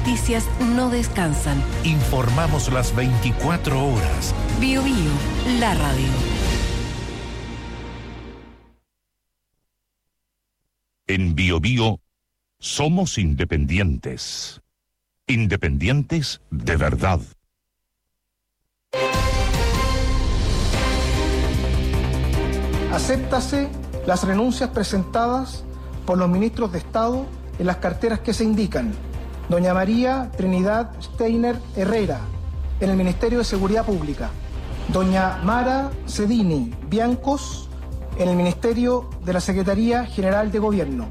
Noticias no descansan. Informamos las 24 horas. Bio Bio, la radio. En Bio Bio somos independientes. Independientes de verdad. Acéptase las renuncias presentadas por los ministros de Estado en las carteras que se indican. Doña María Trinidad Steiner Herrera, en el Ministerio de Seguridad Pública. Doña Mara Cedini Biancos, en el Ministerio de la Secretaría General de Gobierno.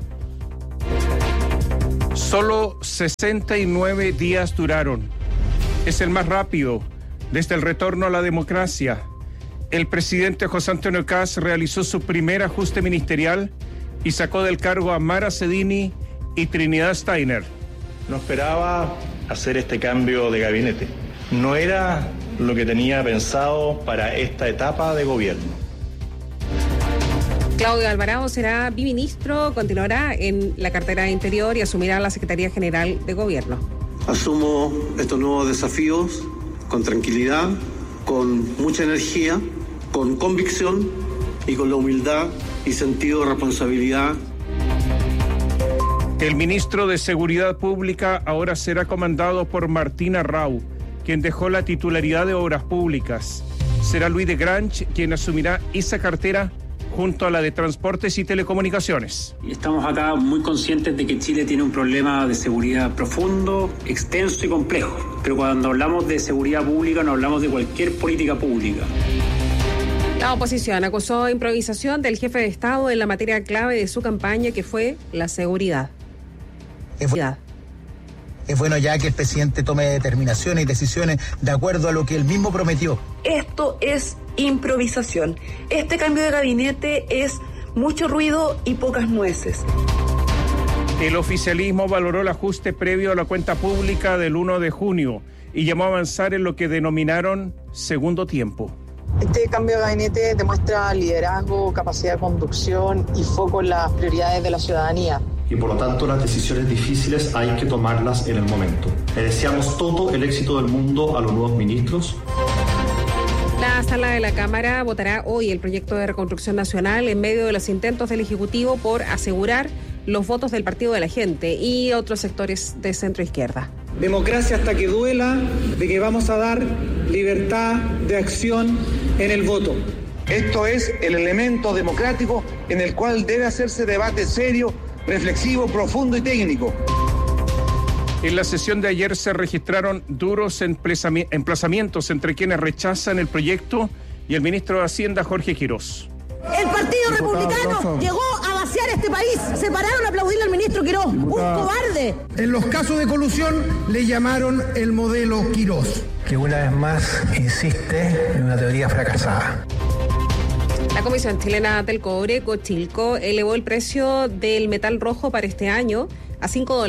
Solo 69 días duraron. Es el más rápido desde el retorno a la democracia. El presidente José Antonio Kast realizó su primer ajuste ministerial y sacó del cargo a Mara Cedini y Trinidad Steiner. No esperaba hacer este cambio de gabinete. No era lo que tenía pensado para esta etapa de gobierno. Claudio Alvarado será biministro, continuará en la cartera de Interior y asumirá la Secretaría General de Gobierno. Asumo estos nuevos desafíos con tranquilidad, con mucha energía, con convicción y con la humildad y sentido de responsabilidad. El ministro de Seguridad Pública ahora será comandado por Martín Arrau, quien dejó la titularidad de Obras Públicas. Será Luis de Grange quien asumirá esa cartera junto a la de Transportes y Telecomunicaciones. Estamos acá muy conscientes de que Chile tiene un problema de seguridad profundo, extenso y complejo. Pero cuando hablamos de seguridad pública no hablamos de cualquier política pública. La oposición acusó improvisación del jefe de Estado en la materia clave de su campaña, que fue la seguridad. Es bueno ya que el presidente tome determinaciones y decisiones de acuerdo a lo que él mismo prometió. Esto es improvisación. Este cambio de gabinete es mucho ruido y pocas nueces. El oficialismo valoró el ajuste previo a la cuenta pública del 1 de junio y llamó a avanzar en lo que denominaron segundo tiempo. Este cambio de gabinete demuestra liderazgo, capacidad de conducción y foco en las prioridades de la ciudadanía. Y por lo tanto las decisiones difíciles hay que tomarlas en el momento. Le deseamos todo el éxito del mundo a los nuevos ministros. La sala de la Cámara votará hoy el proyecto de reconstrucción nacional en medio de los intentos del Ejecutivo por asegurar los votos del Partido de la Gente y otros sectores de centro izquierda. Democracia hasta que duela, de que vamos a dar libertad de acción en el voto. Esto es el elemento democrático en el cual debe hacerse debate serio, reflexivo, profundo y técnico. En la sesión de ayer se registraron duros emplazamientos entre quienes rechazan el proyecto y el ministro de Hacienda, Jorge Quirós. El Partido Republicano llegó a vaciar este país. Se pararon a aplaudirle al ministro Quirós. Un cobarde. En los casos de colusión le llamaron el modelo Quirós. Que una vez más insiste en una teoría fracasada. La Comisión Chilena del Cobre, Cochilco, elevó el precio del metal rojo para este año a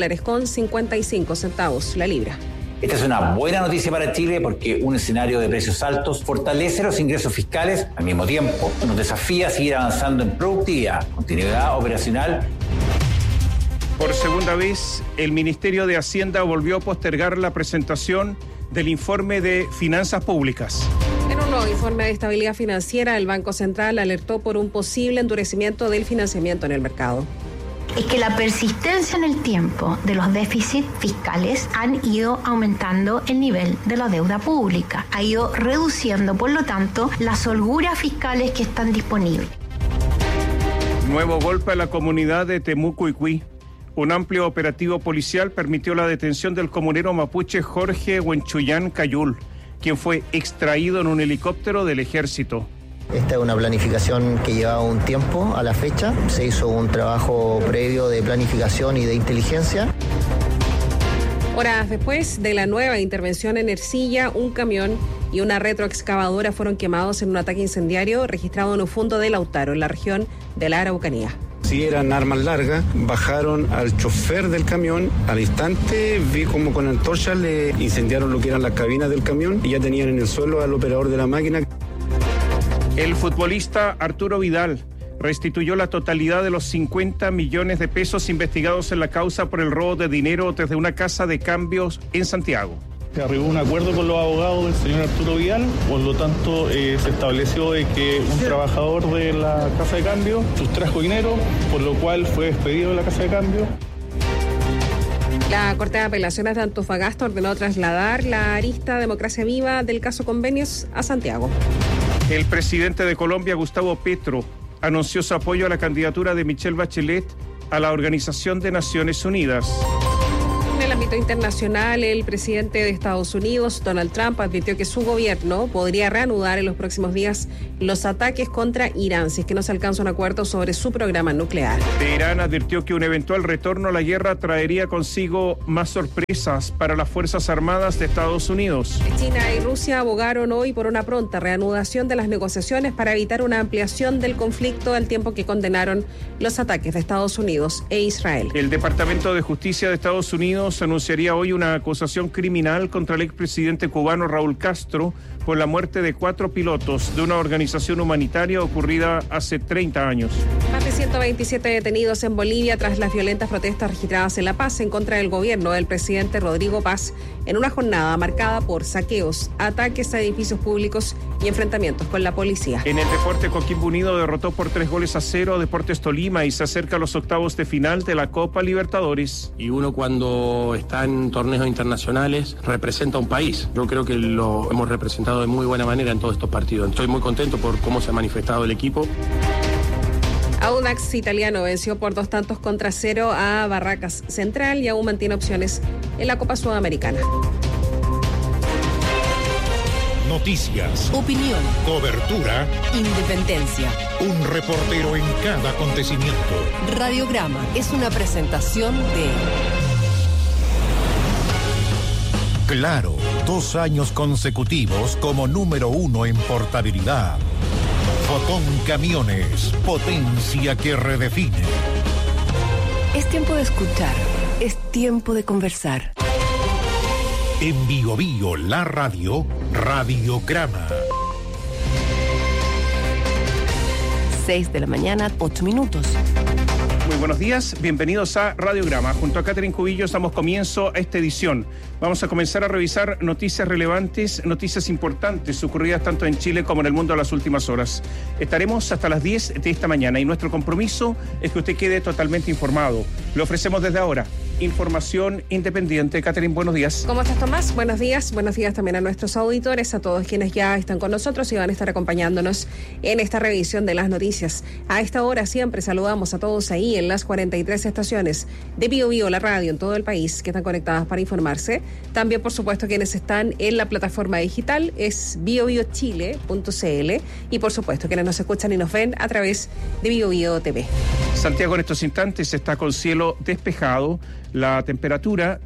$5.55 la libra. Esta es una buena noticia para Chile porque un escenario de precios altos fortalece los ingresos fiscales, al mismo tiempo nos desafía a seguir avanzando en productividad, continuidad operacional. Por segunda vez, el Ministerio de Hacienda volvió a postergar la presentación del informe de finanzas públicas. En un nuevo informe de estabilidad financiera, el Banco Central alertó por un posible endurecimiento del financiamiento en el mercado. Es que la persistencia en el tiempo de los déficits fiscales han ido aumentando el nivel de la deuda pública, ha ido reduciendo, por lo tanto, las holguras fiscales que están disponibles. Nuevo golpe a la comunidad de Temuco y Cuy. Un amplio operativo policial permitió la detención del comunero mapuche Jorge Huenchuyán Cayul, quien fue extraído en un helicóptero del ejército. Esta es una planificación que llevaba un tiempo a la fecha. Se hizo un trabajo previo de planificación y de inteligencia. Horas después de la nueva intervención en Ercilla, un camión y una retroexcavadora fueron quemados en un ataque incendiario registrado en un fondo de Lautaro, en la región de la Araucanía. Sí, eran armas largas, bajaron al chofer del camión, al instante vi como con antorchas le incendiaron lo que eran las cabinas del camión y ya tenían en el suelo al operador de la máquina. El futbolista Arturo Vidal restituyó la totalidad de los 50 millones de pesos investigados en la causa por el robo de dinero desde una casa de cambios en Santiago. Se arribó un acuerdo con los abogados del señor Arturo Vidal, por lo tanto se estableció de que un trabajador de la casa de cambio sustrajo dinero, por lo cual fue despedido de la casa de cambio. La Corte de Apelaciones de Antofagasta ordenó trasladar la arista Democracia Viva del caso Convenios a Santiago. El presidente de Colombia, Gustavo Petro, anunció su apoyo a la candidatura de Michelle Bachelet a la Organización de Naciones Unidas. En el ámbito internacional, el presidente de Estados Unidos, Donald Trump, advirtió que su gobierno podría reanudar en los próximos días los ataques contra Irán si es que no se alcanza un acuerdo sobre su programa nuclear. Teherán advirtió que un eventual retorno a la guerra traería consigo más sorpresas para las Fuerzas Armadas de Estados Unidos. China y Rusia abogaron hoy por una pronta reanudación de las negociaciones para evitar una ampliación del conflicto, al tiempo que condenaron los ataques de Estados Unidos e Israel. El Departamento de Justicia de Estados Unidos anunciaría hoy una acusación criminal contra el expresidente cubano Raúl Castro por la muerte de 4 pilotos de una organización humanitaria ocurrida hace 30 años. Más de 127 detenidos en Bolivia tras las violentas protestas registradas en La Paz en contra del gobierno del presidente Rodrigo Paz, en una jornada marcada por saqueos, ataques a edificios públicos y enfrentamientos con la policía. En el deporte, Coquimbo Unido derrotó por 3-0 a Deportes Tolima y se acerca a los octavos de final de la Copa Libertadores. Y uno, cuando está en torneos internacionales, representa a un país. Yo creo que lo hemos representado de muy buena manera en todos estos partidos. Estoy muy contento por cómo se ha manifestado el equipo. Audax italiano venció por 2-0 a Barracas Central y aún mantiene opciones en la Copa Sudamericana. Noticias, opinión, cobertura, independencia. Un reportero en cada acontecimiento. Radiograma es una presentación de Claro, 2 años consecutivos como número 1 en portabilidad. Fotón Camiones, potencia que redefine. Es tiempo de escuchar, es tiempo de conversar. En Bio Bio, la radio, Radiograma. 6 de la mañana, 8 minutos. Muy buenos días, bienvenidos a Radiograma. Junto a Catherine Cubillos damos comienzo a esta edición. Vamos a comenzar a revisar noticias relevantes, noticias importantes ocurridas tanto en Chile como en el mundo en las últimas horas. Estaremos hasta las 10 de esta mañana y nuestro compromiso es que usted quede totalmente informado. Lo ofrecemos desde ahora. Información independiente. Catherine, buenos días. ¿Cómo estás, Tomás? Buenos días también a nuestros auditores, a todos quienes ya están con nosotros y van a estar acompañándonos en esta revisión de las noticias. A esta hora siempre saludamos a todos ahí en las 43 estaciones de Bio Bio, la radio en todo el país, que están conectadas para informarse. También, por supuesto, quienes están en la plataforma digital es biobiochile.cl y, por supuesto, quienes nos escuchan y nos ven a través de Bio Bio TV. Santiago en estos instantes está con cielo despejado. La temperatura,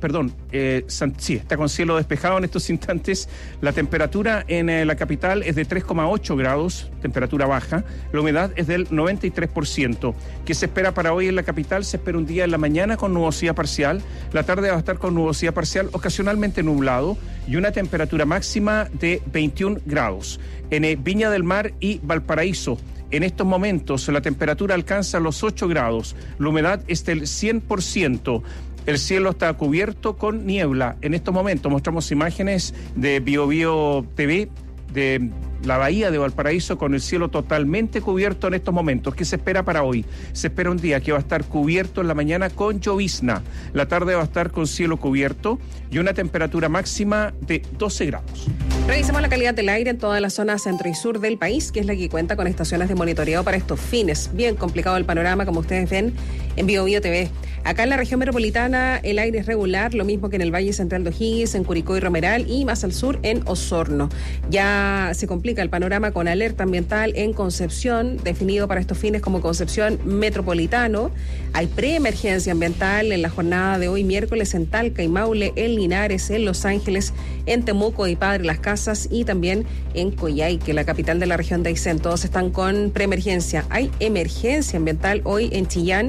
está con cielo despejado en estos instantes. La temperatura en la capital es de 3,8 grados, temperatura baja. La humedad es del 93%. ¿Qué se espera para hoy en la capital? Se espera un día en la mañana con nubosidad parcial. La tarde va a estar con nubosidad parcial, ocasionalmente nublado, y una temperatura máxima de 21 grados. En Viña del Mar y Valparaíso, en estos momentos la temperatura alcanza los 8 grados. La humedad es del 100%. El cielo está cubierto con niebla. En estos momentos mostramos imágenes de Bio Bio TV de la bahía de Valparaíso con el cielo totalmente cubierto en estos momentos. ¿Qué se espera para hoy? Se espera un día que va a estar cubierto en la mañana con llovizna. La tarde va a estar con cielo cubierto y una temperatura máxima de 12 grados. Revisemos la calidad del aire en toda la zona centro y sur del país, que es la que cuenta con estaciones de monitoreo para estos fines. Bien complicado el panorama, como ustedes ven en Bio Bio TV. Acá en la región metropolitana el aire es regular, lo mismo que en el Valle Central de O'Higgins, en Curicó y Romeral y más al sur en Osorno. Ya se complica el panorama con alerta ambiental en Concepción, definido para estos fines como Concepción Metropolitano. Hay preemergencia ambiental en la jornada de hoy miércoles en Talca y Maule, en Linares, en Los Ángeles, en Temuco y Padre Las Casas y también en Coyhaique, la capital de la región de Aysén. Todos están con preemergencia. Hay emergencia ambiental hoy en Chillán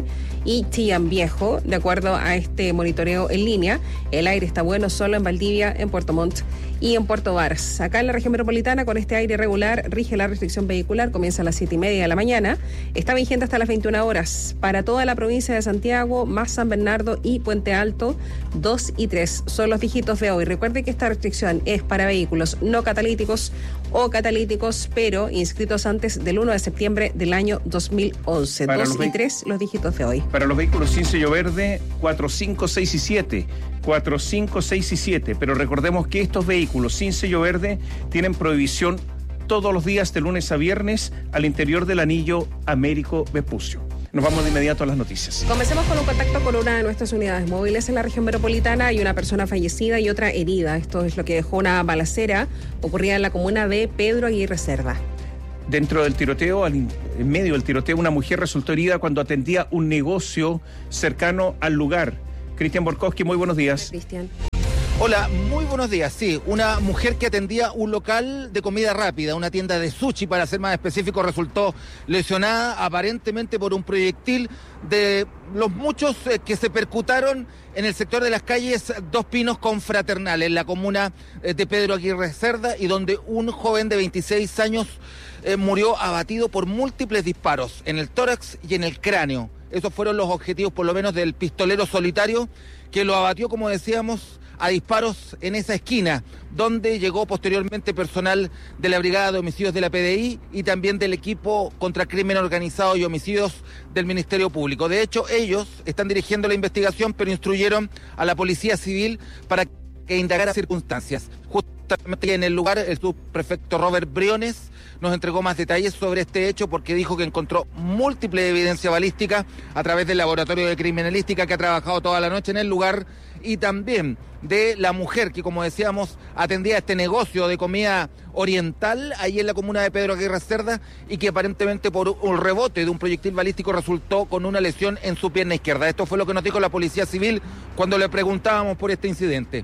y Chillán Viejo. De acuerdo a este monitoreo en línea, el aire está bueno solo en Valdivia, en Puerto Montt y en Puerto Varas. Acá en la región metropolitana, con este aire regular, rige la restricción vehicular, comienza a las 7:30 de la mañana, está vigente hasta las 21 horas. Para toda la provincia de Santiago, más San Bernardo y Puente Alto, 2 y 3 son los dígitos de hoy. Recuerde que esta restricción es para vehículos no catalíticos o catalíticos, pero inscritos antes del 1 de septiembre del año 2011. 2 y 3 los dígitos de hoy. Para los vehículos sin sello verde, 4, 5, 6 y 7. 4, 5, 6 y 7. Pero recordemos que estos vehículos sin sello verde tienen prohibición todos los días de lunes a viernes al interior del anillo Américo Vespucio. Nos vamos de inmediato a las noticias. Comencemos con un contacto con una de nuestras unidades móviles en la región metropolitana. Hay una persona fallecida y otra herida. Esto es lo que dejó una balacera ocurrida en la comuna de Pedro Aguirre Cerda. Dentro del tiroteo, en medio del tiroteo, una mujer resultó herida cuando atendía un negocio cercano al lugar. Cristian Borkowski, muy buenos días. Cristian. Hola, muy buenos días. Sí, una mujer que atendía un local de comida rápida, una tienda de sushi, para ser más específico, resultó lesionada aparentemente por un proyectil de los muchos que se percutaron en el sector de las calles Dos Pinos con Fraternal, en la comuna de Pedro Aguirre Cerda, y donde un joven de 26 años murió abatido por múltiples disparos en el tórax y en el cráneo. Esos fueron los objetivos, por lo menos, del pistolero solitario, que lo abatió, como decíamos, a disparos en esa esquina, donde llegó posteriormente personal de la Brigada de Homicidios de la PDI y también del equipo contra crimen organizado y homicidios del Ministerio Público. De hecho, ellos están dirigiendo la investigación, pero instruyeron a la Policía Civil para que indagara circunstancias. Justamente en el lugar, el subprefecto Robert Briones nos entregó más detalles sobre este hecho, porque dijo que encontró múltiple evidencia balística a través del laboratorio de criminalística que ha trabajado toda la noche en el lugar, y también de la mujer que, como decíamos, atendía este negocio de comida oriental ahí en la comuna de Pedro Aguirre Cerda, y que aparentemente por un rebote de un proyectil balístico resultó con una lesión en su pierna izquierda. Esto fue lo que nos dijo la Policía Civil cuando le preguntábamos por este incidente.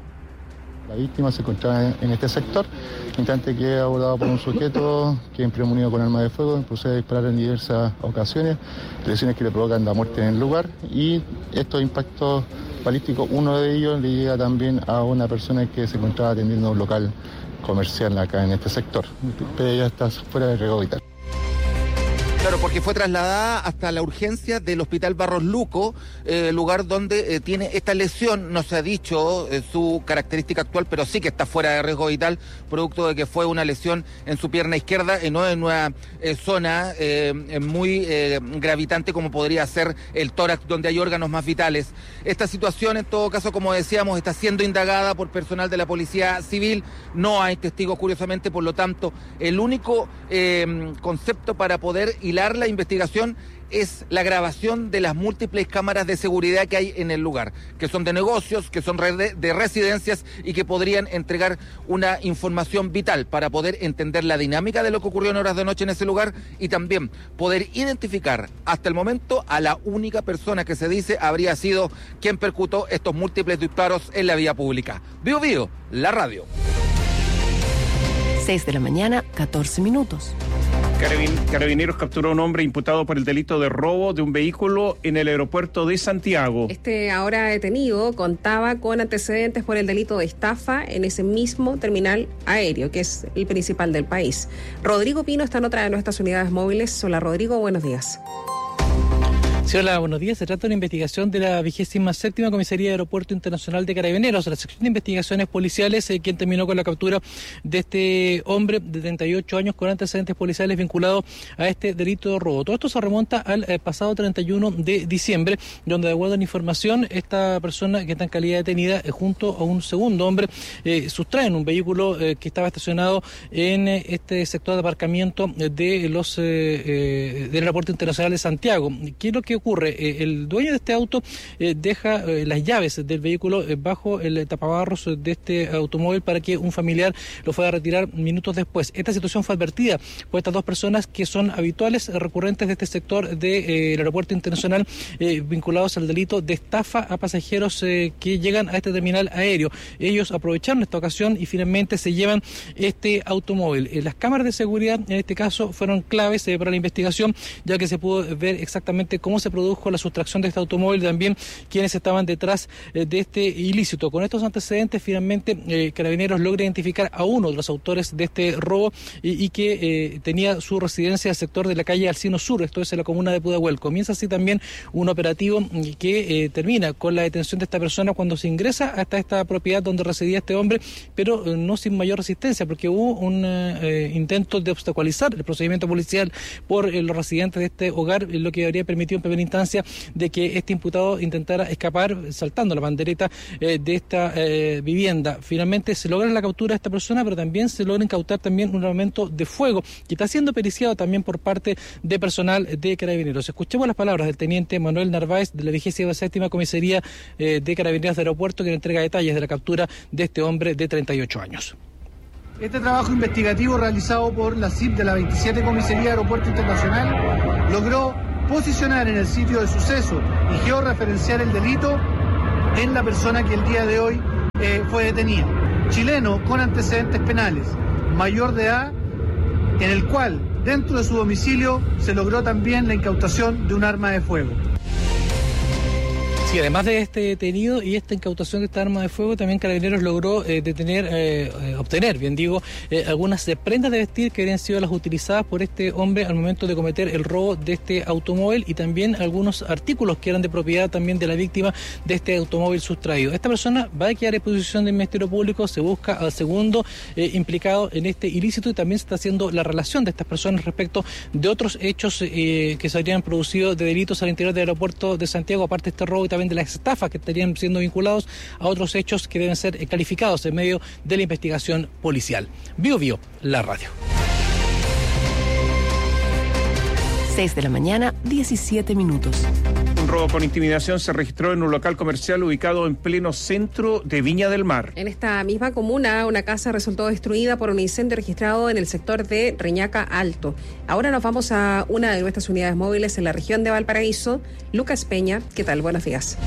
La víctima se encontraba en este sector, instante que es abordado por un sujeto que, premunido con arma de fuego, procede a disparar en diversas ocasiones, lesiones que le provocan la muerte en el lugar, y estos impactos balísticos, uno de ellos le llega también a una persona que se encontraba atendiendo un local comercial acá en este sector, pero ella está fuera de riesgo vital. Claro, porque fue trasladada hasta la urgencia del Hospital Barros Luco, lugar donde tiene esta lesión. No se ha dicho su característica actual, pero sí que está fuera de riesgo vital, producto de que fue una lesión en su pierna izquierda, no en una zona muy gravitante como podría ser el tórax, donde hay órganos más vitales. Esta situación, en todo caso, como decíamos, está siendo indagada por personal de la Policía Civil. No hay testigos, curiosamente, por lo tanto, el único concepto para poder hilar la investigación es la grabación de las múltiples cámaras de seguridad que hay en el lugar, que son de negocios, que son de residencias, y que podrían entregar una información vital para poder entender la dinámica de lo que ocurrió en horas de noche en ese lugar, y también poder identificar hasta el momento a la única persona que se dice habría sido quien percutó estos múltiples disparos en la vía pública. Bío Bío, la radio. 6 de la mañana, 14 minutos. Carabineros capturó a un hombre imputado por el delito de robo de un vehículo en el aeropuerto de Santiago. Este ahora detenido contaba con antecedentes por el delito de estafa en ese mismo terminal aéreo, que es el principal del país. Rodrigo Pino está en otra de nuestras unidades móviles. Hola, Rodrigo, buenos días. Sí, hola, buenos días. Se trata de una investigación de la 27ª Comisaría de Aeropuerto Internacional de Carabineros, la sección de investigaciones policiales, quien terminó con la captura de este hombre de 38 años con antecedentes policiales vinculados a este delito de robo. Todo esto se remonta al pasado 31 de diciembre, donde, de acuerdo a la información, esta persona que está en calidad detenida junto a un segundo hombre sustraen un vehículo que estaba estacionado en este sector de aparcamiento de del Aeropuerto Internacional de Santiago. ¿Qué es lo que ocurre? El dueño de este auto deja las llaves del vehículo bajo el tapabarros de este automóvil para que un familiar lo fuera a retirar minutos después. Esta situación fue advertida por estas dos personas que son habituales, recurrentes de este sector del aeropuerto internacional, vinculados al delito de estafa a pasajeros que llegan a este terminal aéreo. Ellos aprovecharon esta ocasión y finalmente se llevan este automóvil. Las cámaras de seguridad en este caso fueron claves para la investigación, ya que se pudo ver exactamente cómo se se produjo la sustracción de este automóvil, también quienes estaban detrás de este ilícito. Con estos antecedentes, finalmente Carabineros logra identificar a uno de los autores de este robo y que tenía su residencia en el sector de la calle Alcino Sur, esto es en la comuna de Pudahuel. Comienza así también un operativo que termina con la detención de esta persona cuando se ingresa hasta esta propiedad donde residía este hombre, pero no sin mayor resistencia, porque hubo un intento de obstaculizar el procedimiento policial por los residentes de este hogar, lo que habría permitido en primera instancia de que este imputado intentara escapar saltando la bandereta de esta vivienda. Finalmente se logra la captura de esta persona, pero también se logra incautar también un armamento de fuego que está siendo periciado también por parte de personal de Carabineros. Escuchemos las palabras del teniente Manuel Narváez de la 27ª Comisaría de Carabineros de Aeropuerto, que entrega detalles de la captura de este hombre de 38 años. Este trabajo investigativo realizado por la CIP de la 27 Comisaría de Aeropuerto Internacional logró posicionar en el sitio del suceso y georreferenciar el delito en la persona que el día de hoy fue detenida. Chileno con antecedentes penales, mayor de edad, en el cual dentro de su domicilio se logró también la incautación de un arma de fuego. Sí, además de este detenido y esta incautación de esta arma de fuego, también Carabineros logró obtener, algunas prendas de vestir que habrían sido las utilizadas por este hombre al momento de cometer el robo de este automóvil, y también algunos artículos que eran de propiedad también de la víctima de este automóvil sustraído. Esta persona va a quedar en posición del Ministerio Público, se busca al segundo implicado en este ilícito, y también se está haciendo la relación de estas personas respecto de otros hechos que se habrían producido de delitos al interior del aeropuerto de Santiago, aparte de este robo y también de las estafas que estarían siendo vinculados a otros hechos que deben ser calificados en medio de la investigación policial. Bio Bio, la radio. 6 de la mañana, 17 minutos. Un robo con intimidación se registró en un local comercial ubicado en pleno centro de Viña del Mar. En esta misma comuna, una casa resultó destruida por un incendio registrado en el sector de Reñaca Alto. Ahora nos vamos a una de nuestras unidades móviles en la región de Valparaíso. Lucas Peña, ¿qué tal? Buenos días.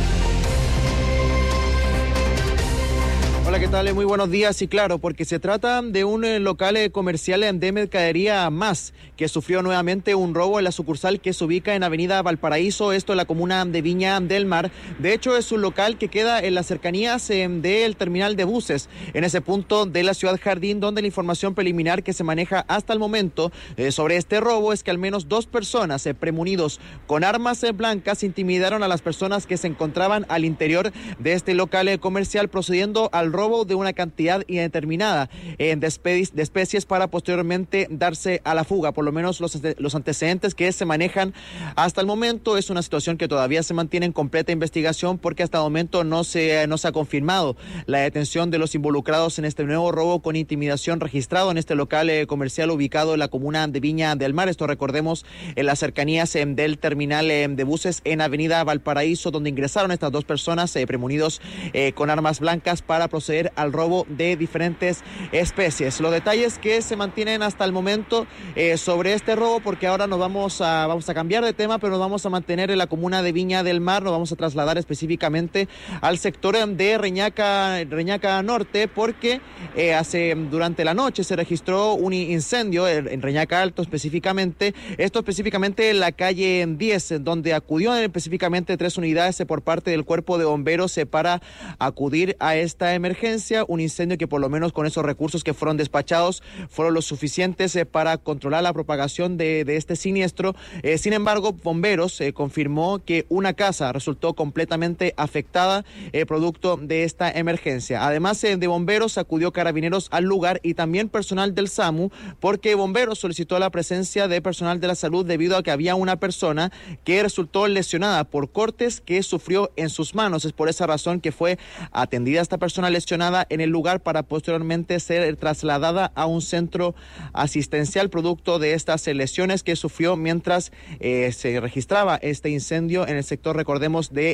Hola, ¿qué tal? Muy buenos días. Y claro, porque se trata de un local comercial de mercadería más, que sufrió nuevamente un robo en la sucursal que se ubica en Avenida Valparaíso, esto en la comuna de Viña del Mar. De hecho, es un local que queda en las cercanías del terminal de buses, en ese punto de la ciudad Jardín, donde la información preliminar que se maneja hasta el momento sobre este robo es que al menos 2 personas premunidos con armas blancas intimidaron a las personas que se encontraban al interior de este local comercial, procediendo al robo de una cantidad indeterminada de especies para posteriormente darse a la fuga. Por lo menos los antecedentes que se manejan hasta el momento es una situación que todavía se mantiene en completa investigación, porque hasta el momento no se ha confirmado la detención de los involucrados en este nuevo robo con intimidación registrado en este local comercial ubicado en la comuna de Viña del Mar. Esto, recordemos, en las cercanías del terminal de buses en Avenida Valparaíso, donde ingresaron estas 2 personas premunidos con armas blancas para proceder al robo de diferentes especies. Los detalles que se mantienen hasta el momento sobre este robo, porque ahora nos vamos a cambiar de tema, pero nos vamos a mantener en la comuna de Viña del Mar. Nos vamos a trasladar específicamente al sector de Reñaca Norte, porque durante la noche se registró un incendio en Reñaca Alto específicamente, esto específicamente en la calle 10, donde acudió específicamente 3 unidades por parte del Cuerpo de Bomberos para acudir a esta emergencia. Un incendio que, por lo menos con esos recursos que fueron despachados, fueron los suficientes para controlar la propagación de este siniestro. Sin embargo, Bomberos confirmó que una casa resultó completamente afectada producto de esta emergencia. Además de Bomberos, acudió Carabineros al lugar y también personal del SAMU, porque Bomberos solicitó la presencia de personal de la salud debido a que había una persona que resultó lesionada por cortes que sufrió en sus manos. Es por esa razón que fue atendida esta persona lesionada en el lugar para posteriormente ser trasladada a un centro asistencial producto de estas lesiones que sufrió mientras se registraba este incendio en el sector, recordemos, de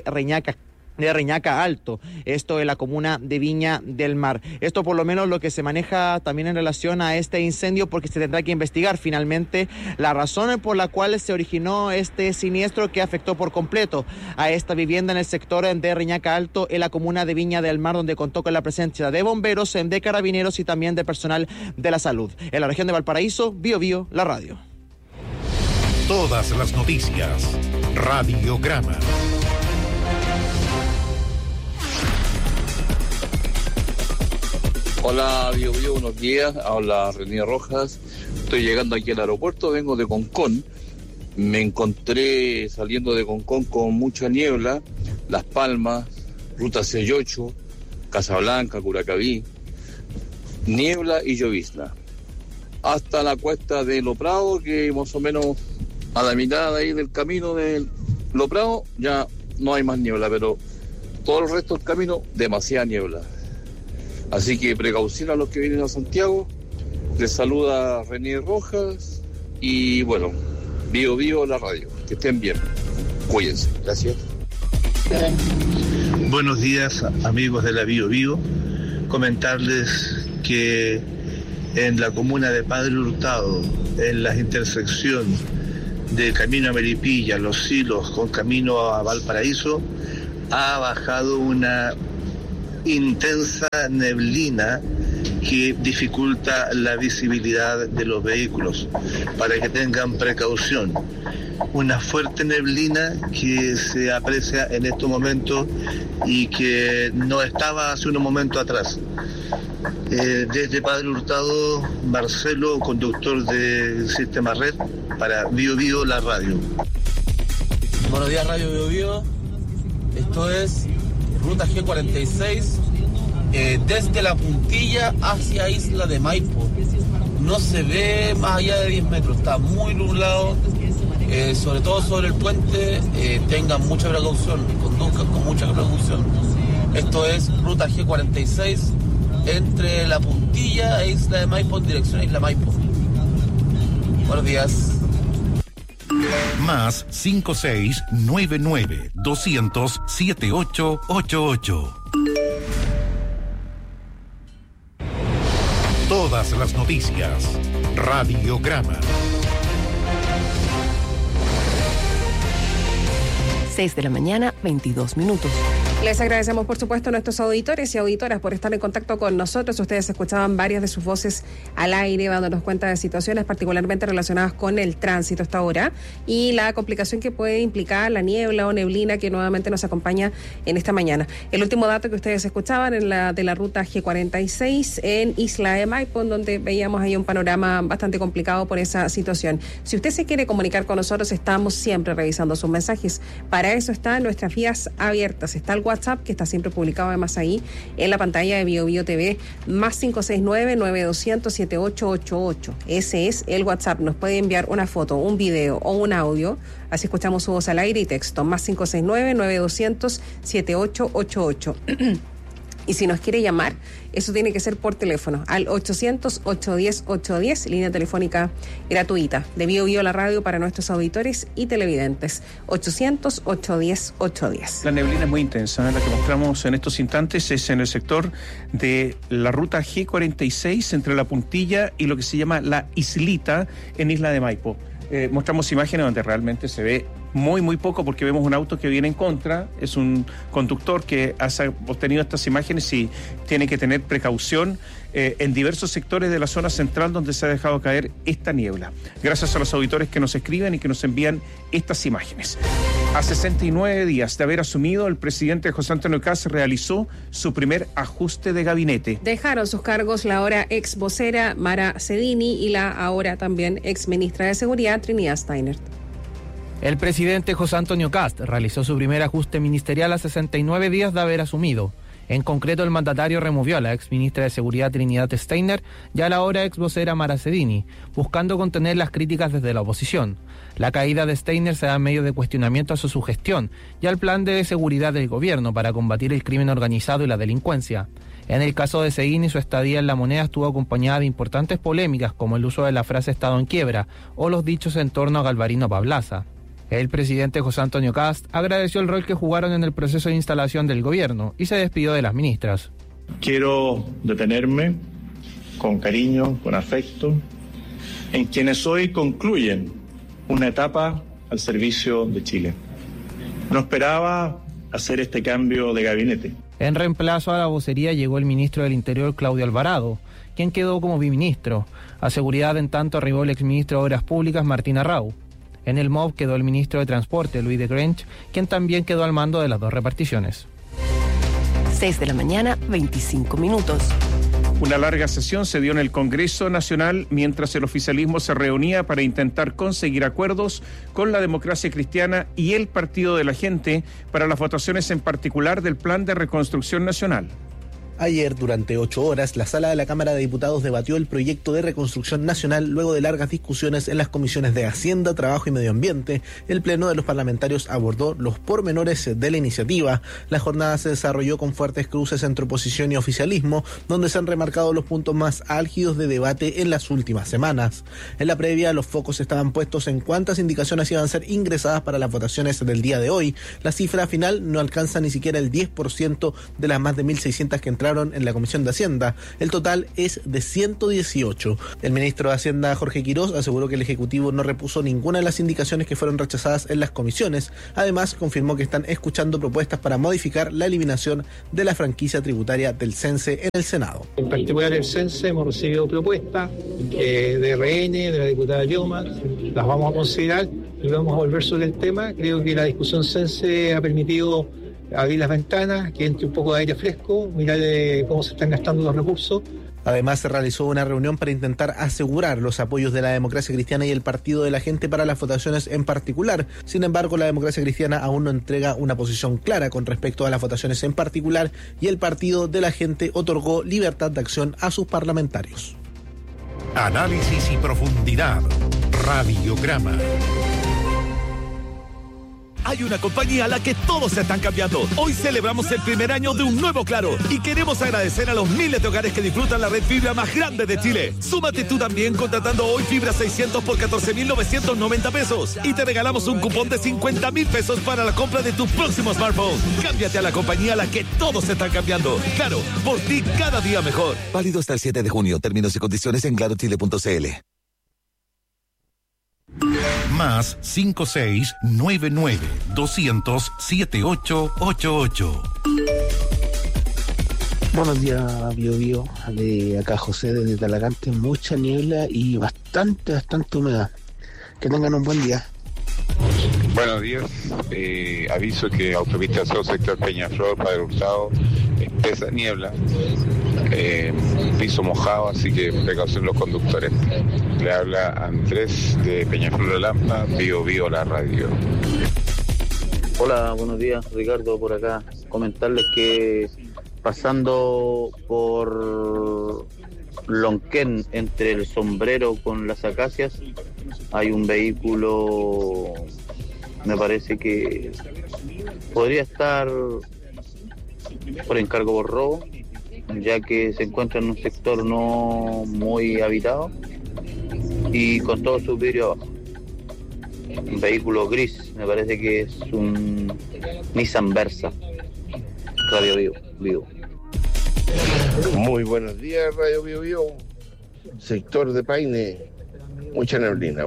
Reñaca Alto, esto en la comuna de Viña del Mar. Esto por lo menos lo que se maneja también en relación a este incendio, porque se tendrá que investigar finalmente la razón por la cual se originó este siniestro que afectó por completo a esta vivienda en el sector de Reñaca Alto, en la comuna de Viña del Mar, donde contó con la presencia de bomberos, de carabineros y también de personal de la salud. En la región de Valparaíso, Bio Bio, la radio. Todas las noticias. Radiograma. Hola, Bio, buenos días. Habla René Rojas. Estoy llegando aquí al aeropuerto, vengo de Concón. Me encontré saliendo de Concón con mucha niebla. Las Palmas, Ruta 68, Casablanca, Curacaví. Niebla y llovizna. Hasta la cuesta de Lo Prado, que más o menos a la mitad de ahí del camino de Lo Prado ya no hay más niebla, pero todo el resto del camino, demasiada niebla. Así que precaución a los que vienen a Santiago. Les saluda René Rojas y bueno, Bio la radio. Que estén bien. Cuídense. Gracias. Buenos días, amigos de la Bio. Comentarles que en la comuna de Padre Hurtado, en la intersección de Camino a Melipilla, Los Silos con Camino a Valparaíso, ha bajado una intensa neblina que dificulta la visibilidad de los vehículos, para que tengan precaución. Una fuerte neblina que se aprecia en estos momentos y que no estaba hace unos momentos atrás. Desde Padre Hurtado, Marcelo, conductor del Sistema Red, para Bio la radio. Buenos días, Radio Bio. Esto es Ruta G46, desde La Puntilla hacia Isla de Maipo. No se ve más allá de 10 metros, está muy nublado, sobre todo sobre el puente. Tengan mucha precaución, conduzcan con mucha precaución. Esto es Ruta G46, entre La Puntilla e Isla de Maipo, en dirección a Isla Maipo. Buenos días. Más 5699-200-7888. Todas las noticias. Radiograma. 6 de la mañana, 22 minutos. Les agradecemos, por supuesto, a nuestros auditores y auditoras por estar en contacto con nosotros. Ustedes escuchaban varias de sus voces al aire, dándonos cuenta de situaciones particularmente relacionadas con el tránsito hasta ahora y la complicación que puede implicar la niebla o neblina que nuevamente nos acompaña en esta mañana. El último dato que ustedes escuchaban en de la ruta G46 en Isla de Maipo, donde veíamos ahí un panorama bastante complicado por esa situación. Si usted se quiere comunicar con nosotros, estamos siempre revisando sus mensajes. Para eso están nuestras vías abiertas. Está el WhatsApp, que está siempre publicado además ahí en la pantalla de Bio TV, más 569-9200-7888. Ese es el WhatsApp. Nos puede enviar una foto, un video o un audio. Así escuchamos su voz al aire y texto. Más 569-9200-7888. Y si nos quiere llamar, eso tiene que ser por teléfono, al 800-810-810, línea telefónica gratuita de Bio la radio para nuestros auditores y televidentes. 800-810-810. La neblina es muy intensa, la que mostramos en estos instantes es en el sector de la ruta G46, entre La Puntilla y lo que se llama La Islita, en Isla de Maipo. Mostramos imágenes donde realmente se ve muy poco, porque vemos un auto que viene en contra, es un conductor que ha obtenido estas imágenes y tiene que tener precaución en diversos sectores de la zona central donde se ha dejado caer esta niebla. Gracias a los auditores que nos escriben y que nos envían estas imágenes. A 69 días de haber asumido, el presidente José Antonio Kast realizó su primer ajuste de gabinete. Dejaron sus cargos la ahora ex vocera Mara Cedini y la ahora también ex ministra de Seguridad Trinidad Steiner. El presidente José Antonio Kast realizó su primer ajuste ministerial a 69 días de haber asumido. En concreto, el mandatario removió a la ex ministra de Seguridad Trinidad Steiner y a la ahora ex vocera Mara Cedini, buscando contener las críticas desde la oposición. La caída de Steiner se da en medio de cuestionamientos a su gestión y al plan de seguridad del gobierno para combatir el crimen organizado y la delincuencia. En el caso de Cedini, su estadía en La Moneda estuvo acompañada de importantes polémicas, como el uso de la frase Estado en quiebra o los dichos en torno a Galvarino Pablaza. El presidente José Antonio Kast agradeció el rol que jugaron en el proceso de instalación del gobierno y se despidió de las ministras. Quiero detenerme con cariño, con afecto, en quienes hoy concluyen una etapa al servicio de Chile. No esperaba hacer este cambio de gabinete. En reemplazo a la vocería llegó el ministro del Interior, Claudio Alvarado, quien quedó como biministro. A seguridad, en tanto, arribó el exministro de Obras Públicas, Martín Arrau. En el MOV quedó el ministro de Transporte, Louis de Grange, quien también quedó al mando de las dos reparticiones. 6 de la mañana, 25 minutos. Una larga sesión se dio en el Congreso Nacional mientras el oficialismo se reunía para intentar conseguir acuerdos con la Democracia Cristiana y el Partido de la Gente para las votaciones en particular del Plan de Reconstrucción Nacional. Ayer, durante 8 horas, la Sala de la Cámara de Diputados debatió el proyecto de reconstrucción nacional luego de largas discusiones en las comisiones de Hacienda, Trabajo y Medio Ambiente. El Pleno de los Parlamentarios abordó los pormenores de la iniciativa. La jornada se desarrolló con fuertes cruces entre oposición y oficialismo, donde se han remarcado los puntos más álgidos de debate en las últimas semanas. En la previa, los focos estaban puestos en cuántas indicaciones iban a ser ingresadas para las votaciones del día de hoy. La cifra final no alcanza ni siquiera el 10% de las más de 1.600 que entraron en la Comisión de Hacienda. El total es de 118. El ministro de Hacienda, Jorge Quirós, aseguró que el Ejecutivo no repuso ninguna de las indicaciones que fueron rechazadas en las comisiones. Además, confirmó que están escuchando propuestas para modificar la eliminación de la franquicia tributaria del CENSE en el Senado. En particular el CENSE hemos recibido propuestas de RN, de la diputada Yoma, las vamos a considerar y vamos a volver sobre el tema. Creo que la discusión CENSE ha permitido abrir las ventanas, que entre un poco de aire fresco, mirar cómo se están gastando los recursos. Además, se realizó una reunión para intentar asegurar los apoyos de la Democracia Cristiana y el Partido de la Gente para las votaciones en particular. Sin embargo, la Democracia Cristiana aún no entrega una posición clara con respecto a las votaciones en particular y el Partido de la Gente otorgó libertad de acción a sus parlamentarios. Análisis y profundidad. Radiograma. Hay una compañía a la que todos se están cambiando. Hoy celebramos el primer año de un nuevo Claro y queremos agradecer a los miles de hogares que disfrutan la red fibra más grande de Chile. Súmate tú también contratando hoy fibra 600 por 14.990 pesos y te regalamos un cupón de 50.000 pesos para la compra de tu próximo smartphone. Cámbiate a la compañía a la que todos se están cambiando. Claro, por ti cada día mejor. Válido hasta el 7 de junio. Términos y condiciones en clarochile.cl. Más 5699-200-7888. Buenos días, Bio Bio. Acá José desde Talagante. Mucha niebla y bastante humedad. Que tengan un buen día. Buenos días. Aviso que autopista Sur, sector Peñaflor, Padre Hurtado, espesa niebla, piso mojado, así que precaución los conductores. Le habla Andrés de Peñaflor de Lampa, Bio Bio la radio. Hola, buenos días, Ricardo por acá. Comentarles que pasando por Lonquén, entre el Sombrero con las Acacias, hay un vehículo, me parece que podría estar por encargo por robo, ya que se encuentra en un sector no muy habitado y con todos sus vidrios abajo. Un vehículo gris, me parece que es un Nissan Versa. Radio Vivo. Muy buenos días, Radio Bio. Sector de Paine, mucha neblina,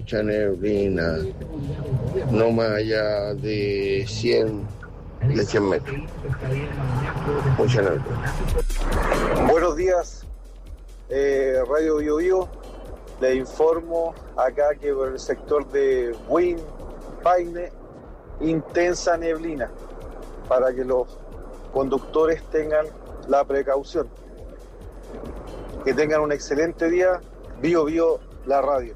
no más allá de 100 metros, mucha neblina. Buenos días, Radio Bio. Le informo acá que por el sector de Buin, Paine, intensa neblina, para que los conductores tengan la precaución. Que tengan un excelente día. Bio la radio.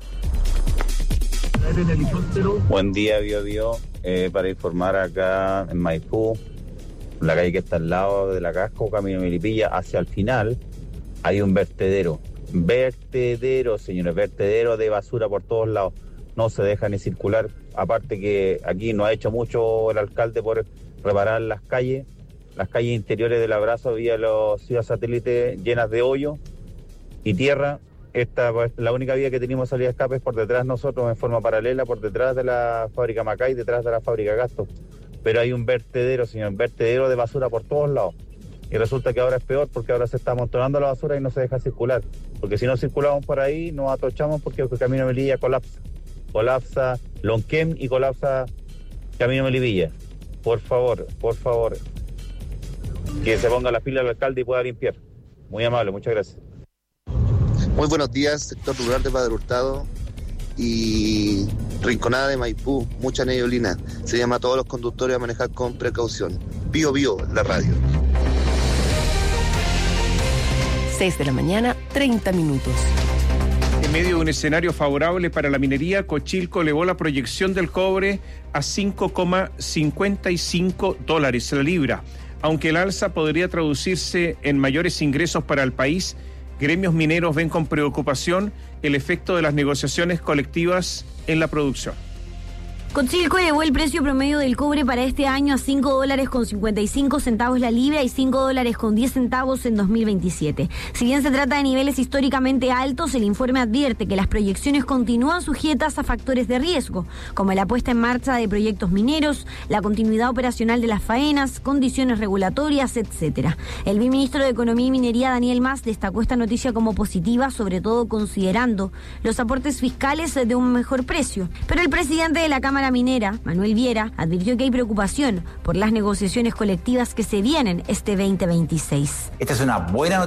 Buen día, Bio. Para informar acá en Maipú, la calle que está al lado de la Casco, camino Melipilla, hacia el final, hay un vertedero, señores, vertedero de basura por todos lados. No se deja ni circular. Aparte que aquí no ha hecho mucho el alcalde por reparar las calles interiores del Abrazo, vía los Ciudad Satélite llenas de hoyo y tierra. Esta es la única vía que tenemos salida de escape, es por detrás nosotros, en forma paralela, por detrás de la fábrica Macay, detrás de la fábrica Gasto. Pero hay un vertedero, señor, vertedero de basura por todos lados. Y resulta que ahora es peor porque ahora se está amontonando la basura y no se deja circular. Porque si no circulamos por ahí, nos atochamos porque el camino Melipilla colapsa. Colapsa Lonquén y colapsa camino Melipilla. Por favor, que se ponga la fila al alcalde y pueda limpiar. Muy amable, muchas gracias. Muy buenos días, sector rural de Padre Hurtado. y Rinconada de Maipú, mucha neblina. Se llama a todos los conductores a manejar con precaución. Bio Bio, la radio. 6 de la mañana, 30 minutos. En medio de un escenario favorable para la minería, Cochilco elevó la proyección del cobre a $5,55 la libra. Aunque el alza podría traducirse en mayores ingresos para el país, gremios mineros ven con preocupación el efecto de las negociaciones colectivas en la producción. Cochilco elevó el precio promedio del cobre para este año a $5.55 la libra y $5.10 en 2027. Si bien se trata de niveles históricamente altos, el informe advierte que las proyecciones continúan sujetas a factores de riesgo, como la puesta en marcha de proyectos mineros, la continuidad operacional de las faenas, condiciones regulatorias, etc. El viceministro de Economía y Minería, Daniel Mas, destacó esta noticia como positiva, sobre todo considerando los aportes fiscales de un mejor precio. Pero el presidente de la Cámara Minera, Manuel Viera, advirtió que hay preocupación por las negociaciones colectivas que se vienen este 2026. Esta es una buena noticia